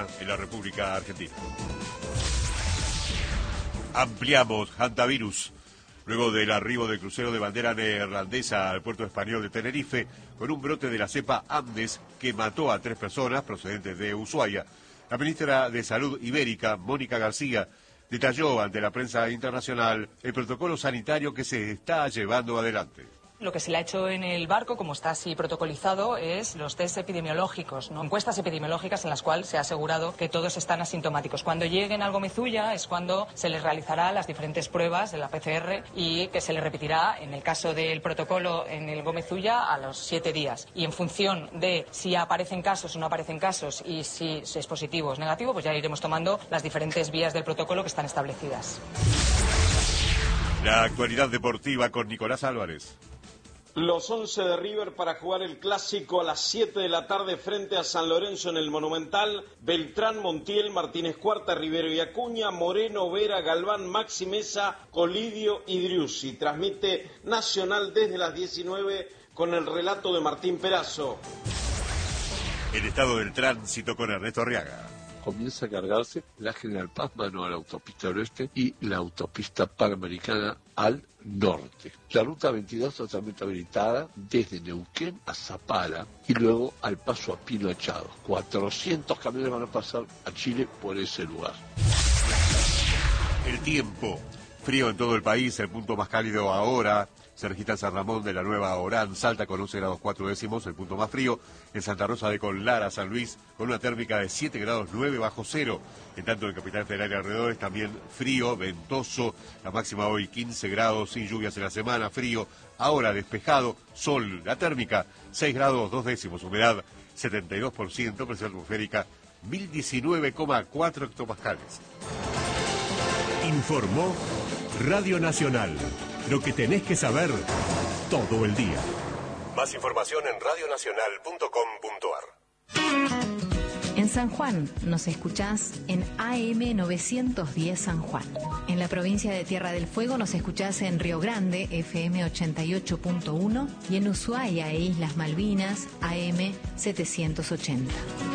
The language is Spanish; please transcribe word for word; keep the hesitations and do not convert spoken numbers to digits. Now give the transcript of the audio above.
en la República Argentina. Ampliamos hantavirus. Luego del arribo del crucero de bandera neerlandesa al puerto español de Tenerife, con un brote de la cepa Andes que mató a tres personas procedentes de Ushuaia, la ministra de Salud ibérica, Mónica García, detalló ante la prensa internacional el protocolo sanitario que se está llevando adelante. Lo que se le ha hecho en el barco, como está así protocolizado, es los test epidemiológicos, ¿no? Encuestas epidemiológicas en las cuales se ha asegurado que todos están asintomáticos. Cuando lleguen al Gomezulla es cuando se les realizará las diferentes pruebas de la P C R y que se les repetirá, en el caso del protocolo en el Gomezulla, a los siete días. Y en función de si aparecen casos o no aparecen casos y si es positivo o es negativo, pues ya iremos tomando las diferentes vías del protocolo que están establecidas. La actualidad deportiva con Nicolás Álvarez. Los once de River para jugar el Clásico a las siete de la tarde frente a San Lorenzo en el Monumental. Beltrán, Montiel, Martínez Cuarta, Rivero y Acuña, Moreno, Vera, Galván, Maxi Mesa, Colidio y Driussi. Transmite Nacional desde las diecinueve con el relato de Martín Perazo. El estado del tránsito con Ernesto Arriaga. Comienza a cargarse la General Paz mano a la autopista oeste y la autopista panamericana al norte. La ruta veintidós totalmente habilitada desde Neuquén a Zapala y luego al paso a Pino Echado. cuatrocientos camiones van a pasar a Chile por ese lugar. El tiempo. Frío en todo el país, el punto más cálido ahora se registra en San Ramón de la Nueva Orán, Salta con once grados cuatro décimos, el punto más frío, en Santa Rosa de Conlara, San Luis, con una térmica de siete grados nueve bajo cero. En tanto en Capital Federal y alrededores también frío, ventoso, la máxima hoy quince grados, sin lluvias en la semana, frío, ahora despejado, sol, la térmica seis grados dos décimos, humedad setenta y dos por ciento, presión atmosférica mil diecinueve coma cuatro hectopascales. Informó Radio Nacional. Lo que tenés que saber todo el día. Más información en radionacional punto com punto ar. En San Juan nos escuchás en A M novecientos diez San Juan. En la provincia de Tierra del Fuego nos escuchás en Río Grande, F M ochenta y ocho punto uno, y en Ushuaia e Islas Malvinas, A M setecientos ochenta.